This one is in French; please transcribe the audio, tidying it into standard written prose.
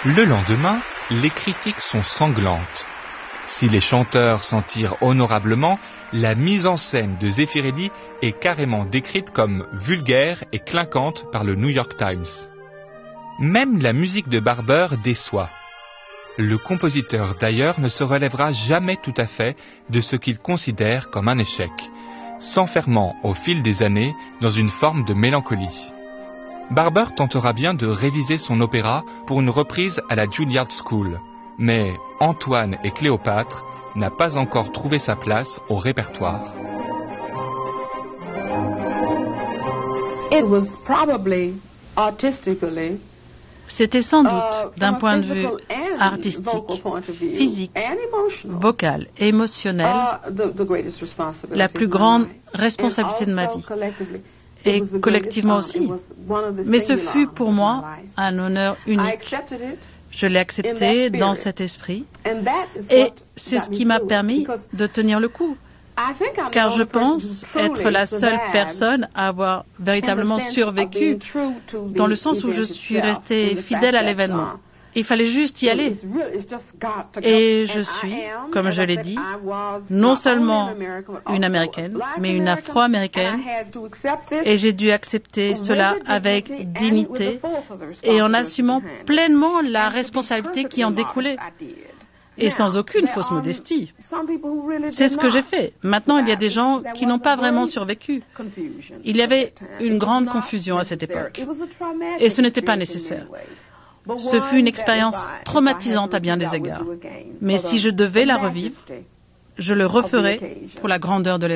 Le lendemain, les critiques sont sanglantes. Si les chanteurs s'en tirent honorablement, la mise en scène de Zeffirelli est carrément décrite comme vulgaire et clinquante par le New York Times. Même la musique de Barber déçoit. Le compositeur d'ailleurs ne se relèvera jamais tout à fait de ce qu'il considère comme un échec, s'enfermant au fil des années dans une forme de mélancolie. Barber tentera bien de réviser son opéra pour une reprise à la Juilliard School, mais Antoine et Cléopâtre n'a pas encore trouvé sa place au répertoire. C'était sans doute, d'un point de vue artistique, physique, vocal et émotionnel, la plus grande responsabilité de ma vie. Et collectivement aussi. Mais ce fut pour moi un honneur unique. Je l'ai accepté dans cet esprit et c'est ce qui m'a permis de tenir le coup. Car je pense être la seule personne à avoir véritablement survécu, dans le sens où je suis restée fidèle à l'événement. Il fallait juste y aller. Et je suis, comme je l'ai dit, non seulement une Américaine, mais une Afro-Américaine. Et j'ai dû accepter cela avec dignité et en assumant pleinement la responsabilité qui en découlait. Et sans aucune fausse modestie. C'est ce que j'ai fait. Maintenant, il y a des gens qui n'ont pas vraiment survécu. Il y avait une grande confusion à cette époque. Et ce n'était pas nécessaire. Ce fut une expérience traumatisante à bien des égards. Mais si je devais la revivre, je le referais pour la grandeur de l'événement.